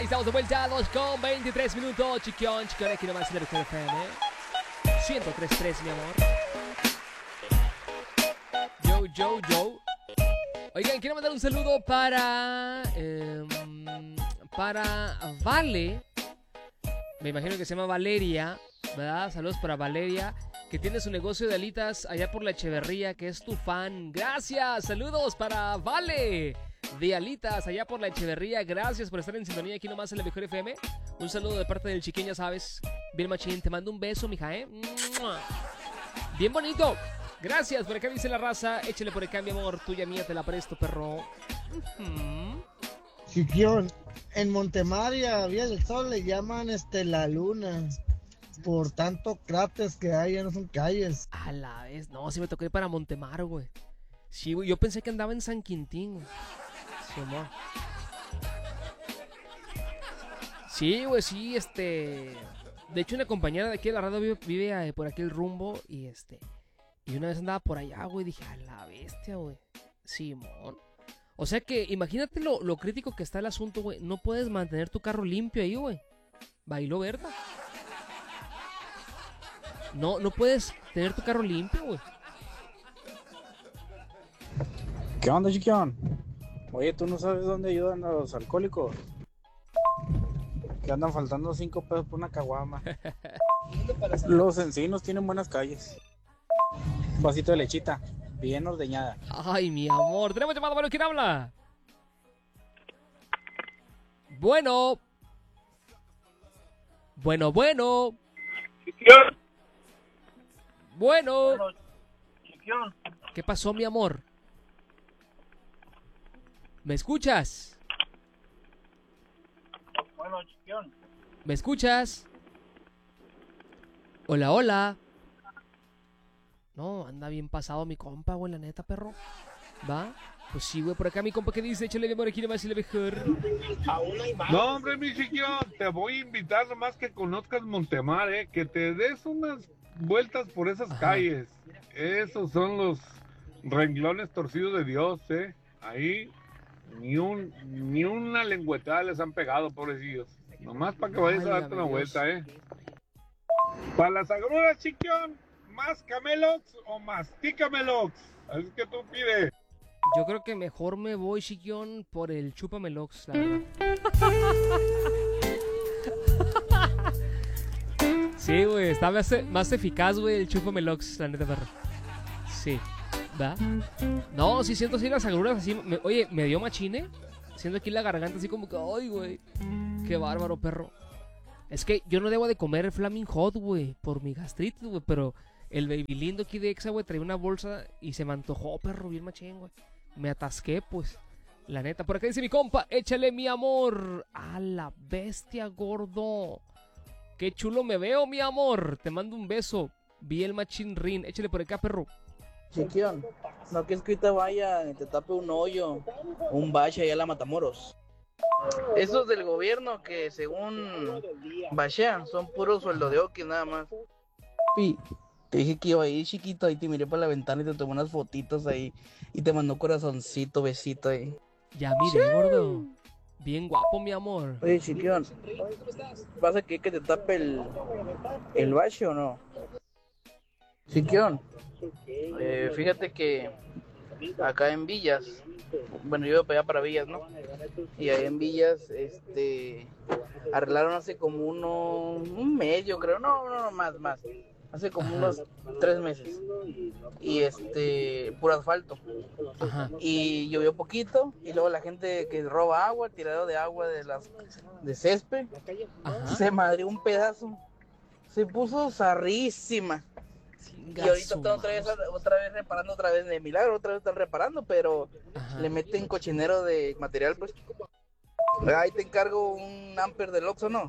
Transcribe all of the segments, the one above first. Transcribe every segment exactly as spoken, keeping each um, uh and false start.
estamos de vuelta, dos con veintitrés minutos. Chiquión, chiquión, aquí nomás en el F M ciento tres punto tres, mi amor. Yo, yo, yo. Oigan, quiero mandar un saludo para... Eh, para Vale. Me imagino que se llama Valeria, ¿verdad? Saludos para Valeria, que tiene su negocio de alitas allá por la Echeverría, que es tu fan. Gracias, saludos para Vale de alitas allá por la Echeverría. Gracias por estar en sintonía aquí nomás en la Mejor F M. Un saludo de parte del Chiquín, ya sabes. Bien machín, te mando un beso, mija, ¿eh? Bien bonito. Gracias, por acá dice la raza. Échale por acá, mi amor, tuya mía, te la presto, perro. Uh-huh. Chiquión, en Montemaria, Vía del Sol, le llaman este la luna. Por tanto cráteres que hay, ya no son calles. A la vez, no, sí me tocó ir para Montemar, güey. Sí, güey, yo pensé que andaba en San Quintín, güey. Sí, amor. Sí, güey, sí, este... De hecho, una compañera de aquí de la radio vive, vive por aquel rumbo y este... Y una vez andaba por allá, güey, dije, a la bestia, güey. Simón. O sea que, imagínate lo, lo crítico que está el asunto, güey. No puedes mantener tu carro limpio ahí, güey. Bailó verga. No, no puedes tener tu carro limpio, güey. ¿Qué onda, Chiquión? Oye, ¿tú no sabes dónde ayudan a los alcohólicos? Que andan faltando cinco pesos por una caguama. Los Encinos tienen buenas calles. Un vasito de lechita, bien ordeñada. Ay, mi amor. Tenemos llamado, bueno, ¿quién habla? Bueno. Bueno, bueno. Chiquión. Bueno. Bueno, Chiquión. ¿Qué pasó, mi amor? ¿Me escuchas? Bueno, Chiquión. ¿Me escuchas? Hola, hola. No, anda bien pasado mi compa, güey, la neta, perro. ¿Va? Pues sí, güey, por acá mi compa que dice, échale mi amor, aquí nomás y le mejor. No, hombre, mi Chiquión, te voy a invitar nomás que conozcas Montemar, eh, que te des unas vueltas por esas Ajá. calles. Esos son los renglones torcidos de Dios, eh. Ahí ni un ni una lengüetada les han pegado, pobrecillos. Nomás para que vayas Ay, a darte una Dios. vuelta, eh. Para las agruras, Chiquión, ¿más camelox o mastícamelox? Así que tú pides. Yo creo que mejor me voy, Chiquión, por el chúpamelox, la verdad. Sí, güey, está más, más eficaz, güey, el chúpamelox, la neta, perro. Sí, ¿va? No, sí siento así las agruras, así, me, oye, me dio machine, siento aquí la garganta así como que, ay, güey, qué bárbaro, perro. Es que yo no debo de comer Flaming Hot, güey, por mi gastritis, güey, pero el baby lindo aquí de Exa, güey, traía una bolsa y se me antojó, perro, bien machín, güey. Me atasqué, pues, la neta. Por acá dice mi compa, échale mi amor. A la bestia, gordo. Qué chulo me veo, mi amor. Te mando un beso. Vi el machín rin. Échale por acá, perro. Chiquión, no que es que te vaya y te tape un hoyo, un bache allá a la Matamoros. Esos del gobierno que según bachean son puros sueldo de oquis nada más. Pi, te dije que iba a ir, chiquito, ahí te miré por la ventana y te tomé unas fotitos ahí y te mandó corazoncito, besito ahí. Ya miré, gordo. Bien guapo, mi amor. Oye, Chiquión, ¿vas a querer que te tape el, el bache o no? Chiquión, eh, fíjate que acá en Villas, bueno, yo voy para allá para Villas, ¿no? Y ahí en Villas, este, arreglaron hace como uno, un mes, yo creo, no, no, no, más, más, hace como Ajá. unos tres meses, y este, puro asfalto, Ajá. y llovió poquito, y luego la gente que roba agua, tirado de agua de las, de césped, Ajá. se madrió un pedazo, se puso zarrísima. Y ahorita están otra vez, otra vez reparando, otra vez de milagro, otra vez están reparando, pero Ajá. le meten cochinero de material, pues. Ahí te encargo un amper del Oxxo, ¿no?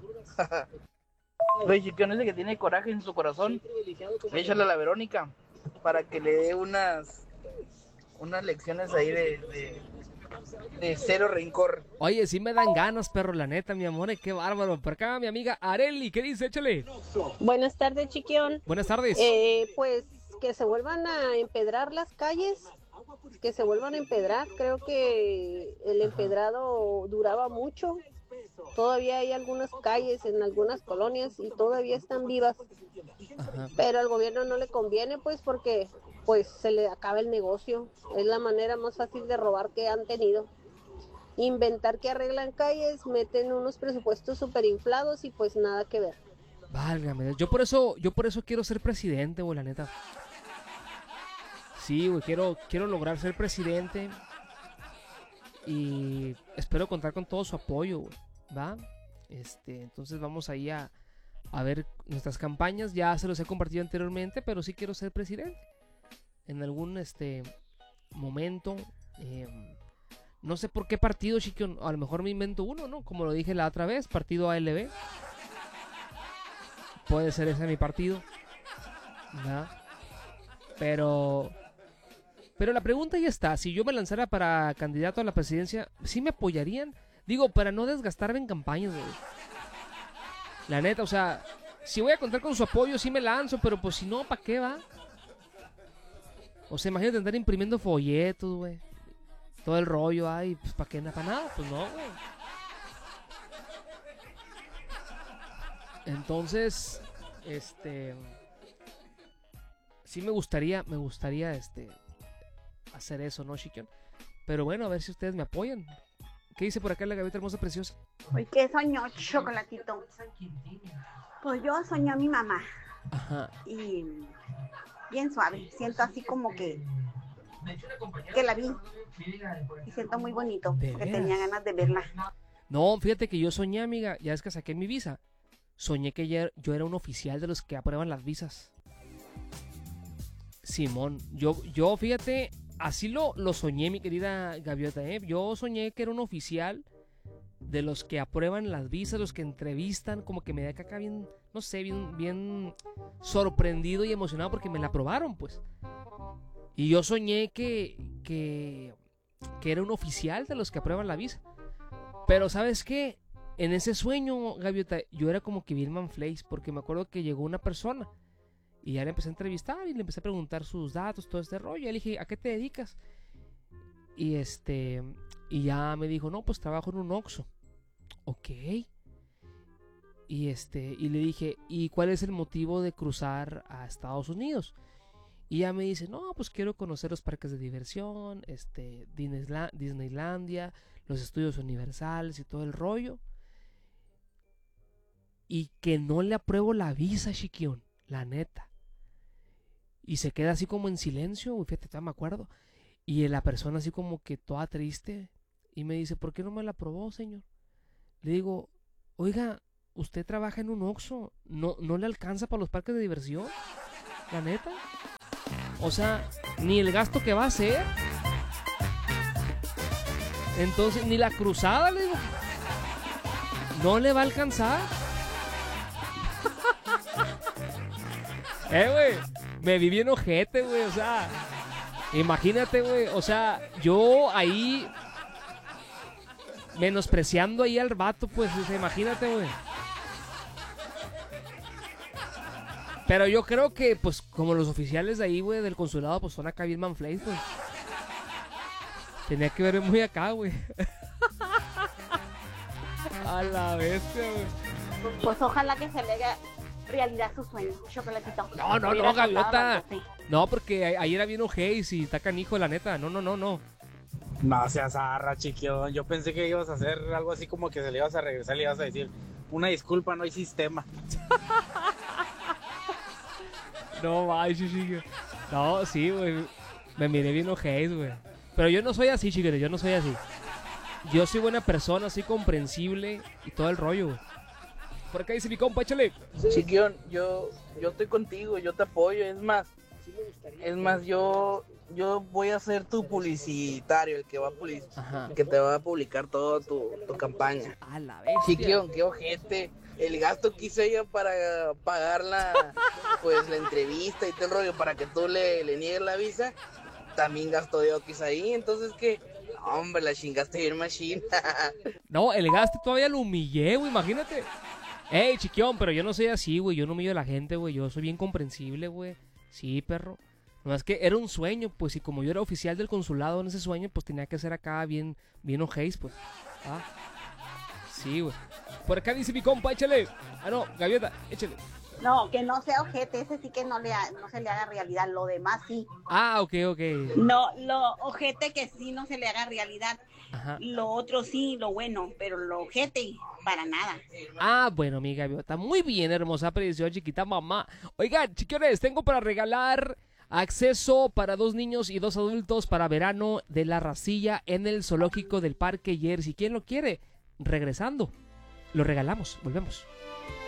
Oye, Chiquión, ese que tiene coraje en su corazón, échale a la Verónica para que le dé unas unas lecciones ahí de, de, de cero rencor. Oye, sí me dan ganas, perro, la neta, mi amor, qué bárbaro. Por acá mi amiga Areli, ¿qué dice? Échale. Buenas tardes, Chiquión. Buenas tardes. Eh, pues que se vuelvan a empedrar las calles, que se vuelvan a empedrar. Creo que el empedrado duraba mucho todavía hay algunas calles en algunas colonias y todavía están vivas. Ajá. Pero al gobierno no le conviene, pues, porque pues se le acaba el negocio. Es la manera más fácil de robar que han tenido. Inventar que arreglan calles, meten unos presupuestos súper inflados y pues nada que ver. Válgame, yo por eso, yo por eso quiero ser presidente, güey, la neta. Sí, güey, quiero, quiero lograr ser presidente. Y espero contar con todo su apoyo, güey, ¿va? Este, entonces vamos ahí a, a ver nuestras campañas. Ya se los he compartido anteriormente, pero sí quiero ser presidente. En algún este momento. Eh, no sé por qué partido, chiquión. A lo mejor me invento uno, ¿no? Como lo dije la otra vez, partido A L B. Puede ser ese mi partido, ¿verdad? Pero... Pero la pregunta ya está. Si yo me lanzara para candidato a la presidencia, ¿sí me apoyarían? Digo, para no desgastarme en campañas, güey. La neta, o sea, si voy a contar con su apoyo, sí me lanzo, pero pues si no, ¿para qué va? O sea, imagínate andar imprimiendo folletos, güey. Todo el rollo, ay, pues ¿para qué? ¿Para nada? Pues no, güey. Entonces, este... sí me gustaría, me gustaría, este... hacer eso, ¿no, Chiquión? Pero bueno, a ver si ustedes me apoyan. ¿Qué dice por acá la gaviota hermosa preciosa? Uy, ¿qué soñó, Chocolatito? Pues yo soñé a mi mamá. Ajá. Y bien suave. Siento así como que que la vi. Y siento muy bonito. ¿De Porque veras? tenía ganas de verla. No, fíjate que yo soñé, amiga, ya es que saqué mi visa. Soñé que ya- yo era un oficial de los que aprueban las visas. Simón, yo, yo fíjate, así lo, lo soñé, mi querida gaviota, ¿eh? Yo soñé que era un oficial de los que aprueban las visas, los que entrevistan, como que me da acá bien, no sé, bien, bien sorprendido y emocionado porque me la aprobaron, pues. Y yo soñé que, que, que era un oficial de los que aprueban la visa. Pero ¿sabes qué? En ese sueño, gaviota, yo era como que bien manflays, porque me acuerdo que llegó una persona y ya le empecé a entrevistar y le empecé a preguntar sus datos, todo este rollo. Y le dije, ¿a qué te dedicas? Y este, y ya me dijo, no, pues trabajo en un Oxxo. Ok. Y este, y le dije, ¿y cuál es el motivo de cruzar a Estados Unidos? Y ya me dice, no, pues quiero conocer los parques de diversión, este, Disneyla- Disneylandia, los estudios universales y todo el rollo. Y que no le apruebo la visa, Chiquión, la neta. Y se queda así como en silencio, güey, fíjate, todavía me acuerdo. Y la persona así como que toda triste. Y me dice, ¿por qué no me la aprobó, señor? Le digo, oiga, usted trabaja en un Oxxo, ¿no, no le alcanza para los parques de diversión? La neta. O sea, ni el gasto que va a hacer. Entonces, ni la cruzada, le digo. No le va a alcanzar. Eh, güey. Me vi bien ojete, güey. O sea, imagínate, güey. O sea, yo ahí menospreciando ahí al vato, pues. O sea, imagínate, güey. Pero yo creo que, pues, como los oficiales de ahí, güey, del consulado, pues son acá bien manflays, pues. Tenía que verme muy acá, güey. A la bestia, güey. Pues ojalá que se le haga realidad su sueño, Chocolatito. No, no, Hubiera no, gaviota. cantado, sí. No, porque ahí era bien ojéis y está canijo, la neta. No, no, no, no. No seas arra, chiquión. Yo pensé que ibas a hacer algo así como que se le ibas a regresar, le ibas a decir, una disculpa, no hay sistema. No, ay, chiquillo. No, sí, güey. Me miré bien ojéis, güey. Pero yo no soy así, chiquillo. Yo no soy así. Yo soy buena persona, así comprensible y todo el rollo, güey. Por acá dice mi compa, échale. Chiquión, yo, yo estoy contigo, yo te apoyo, es más, es más, yo, yo voy a ser tu publicitario, el que va a public- Ajá. que te va a publicar toda tu, tu campaña. A la bestia. Chiquión, qué ojete, el gasto que hice ella para pagar la, pues, la entrevista y todo el rollo para que tú le, le niegues la visa, también gastó yo que hice ahí, entonces que, hombre, la chingaste bien machine. No, el gasto todavía lo humillé, güey, imagínate. Ey, chiquión, pero yo no soy así, güey. Yo no humillo a la gente, güey. Yo soy bien comprensible, güey. Sí, perro. No es que era un sueño, pues, y como yo era oficial del consulado en ese sueño, pues tenía que ser acá bien, bien ojéis, pues. Ah. Sí, güey. Por acá dice mi compa, échale. Ah, no, Gaviota, échale. No, que no sea ojete, ese sí que no, le ha- no se le haga realidad, lo demás sí. Ah, ok, ok. No, lo ojete que sí no se le haga realidad, Ajá. lo otro sí, lo bueno, pero lo ojete, para nada. Ah, bueno, mi Gaviota. Muy bien, hermosa, preciosa, chiquita mamá. Oigan, chiquiones, tengo para regalar acceso para dos niños y dos adultos para verano de la Racilla en el zoológico del Parque Jersey. ¿Quién lo quiere? Regresando. Lo regalamos. Volvemos.